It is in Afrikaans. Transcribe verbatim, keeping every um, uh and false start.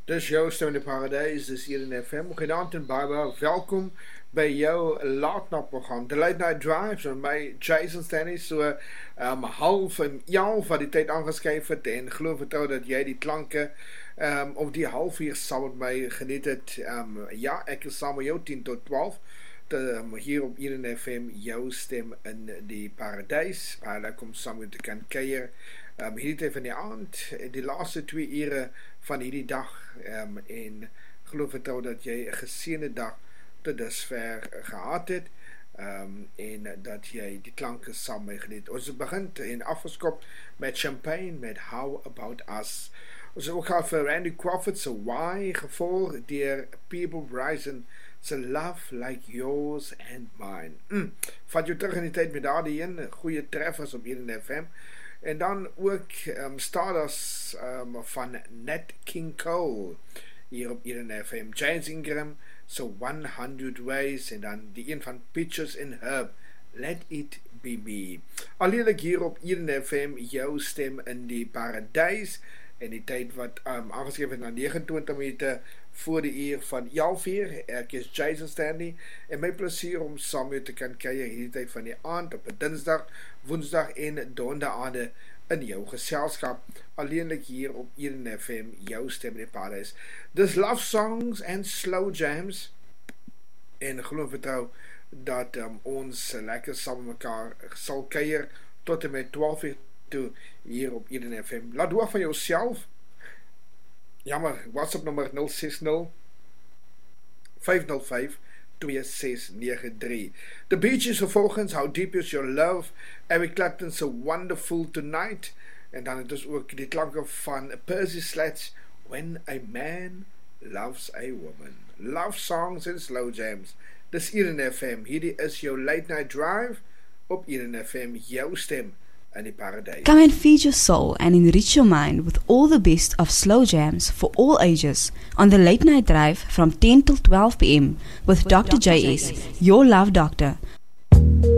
Dis jou stem in die paradijs, dis hier in F M. Goedenavond en baie baie welkom by jou laatnacht program, The Late Night Drive, met my Jason Stanley, so um, half en elf wat die tyd aangeskyf het, en geloof vertrouw dat jy die klanke um, of die half uur saam met my geniet het. Um, ja, ek is saam met jou tien tot twaalf, te, um, hier op hier in F M, jou stem in die paradijs, baie lekker om saam met te kan keier. Um, hierdie tyd van die aand, die laaste twee ure van hierdie dag, um, en geloof vertrouw dat jy 'n geseënde dag tot dusver gehad het, um, en dat jy die klanke saam mee geniet. Ons begin en afgeskop met Champagne, met How About Us. Ons het ook gehad vir Randy Crawford se Why, gevolg deur People Bryson se Love Like Yours and Mine. Mm, vat jou terug in die tyd met daardie een, goeie treffers op hier in F M. En dan ook um, Stardust um, van Nat King Cole hier op hier in F M. James Ingram so honderd Ways, en dan die een van Peaches and Herb, Let It Be Me. Alleenlik hier op hier in F M, jou stem in die paradijs, en die tyd wat um, aangeskryf het na nege en twintig minute voor die uur van elf uur. Ek is Jason Stanley, en my plesier om saam met te kan keier hierdie tyd van die aand op 'n dinsdag, woensdag en donderdaande in jou geselskap, alleenlik hier op hier in F M, jou stem in die paradijs. Dis love songs and slow jams, en geloof vertrou dat um, ons lekker saam met mekaar sal keier tot en met twaalf uur toe hier op hier in F M. Laat hoor van jouself. Jammer, WhatsApp nummer nul ses nul vyf nul vyf twee ses nege drie. The Bee Gees vervolgens, How Deep Is Your Love, Eric Clapton se Wonderful Tonight, en dan het ons ook die klanke van Percy Sledge, When a Man Loves a Woman. Love songs and slow jams. Dis hier in F M, hierdie is jou Late Night Drive op hier in F M, jou stem in die paradijs. Come and feed your soul and enrich your mind with all the best of slow jams for all ages on the Late Night Drive from ten till twelve p m with Doctor J S, your love doctor.